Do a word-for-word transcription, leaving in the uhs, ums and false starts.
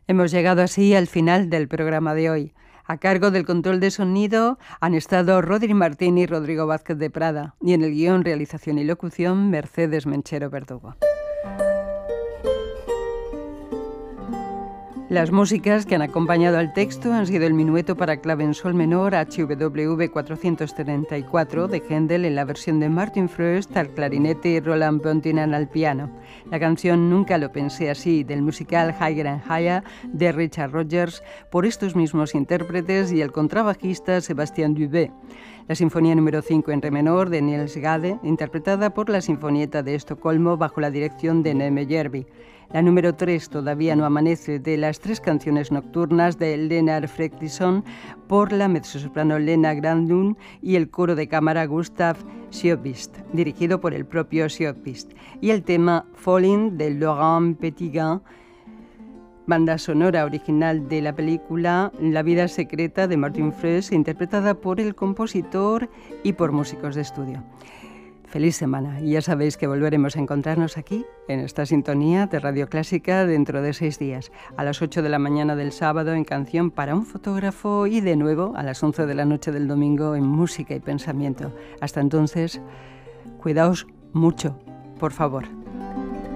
Hemos llegado así al final del programa de hoy. A cargo del control de sonido han estado Rodri Martín y Rodrigo Vázquez de Prada, y en el guión, realización y locución, Mercedes Menchero Verdugo. Las músicas que han acompañado al texto han sido el minueto para clave en sol menor H W V cuatrocientos treinta y cuatro de Händel en la versión de Martin Fröst al clarinete y Roland Bontinan al piano. La canción Nunca lo pensé así del musical Higher and Higher de Richard Rodgers por estos mismos intérpretes y el contrabajista Sebastián Dubé. La Sinfonía número cinco en re menor de Niels Gade, interpretada por la Sinfonietta de Estocolmo bajo la dirección de Neme Järvi. La número tres, Todavía no amanece, de las tres canciones nocturnas de Lennart Fredriksson por la mezzosoprano Lena Granlund y el coro de cámara Gustav Sjöqvist, dirigido por el propio Sjöqvist. Y el tema Falling de Laurent Petitgain, banda sonora original de la película La vida secreta de Martin Fröst, interpretada por el compositor y por músicos de estudio. Feliz semana, y ya sabéis que volveremos a encontrarnos aquí, en esta sintonía de Radio Clásica, dentro de seis días, a las ocho de la mañana del sábado en Canción para un fotógrafo y de nuevo a las once de la noche del domingo en Música y Pensamiento. Hasta entonces, cuidaos mucho, por favor.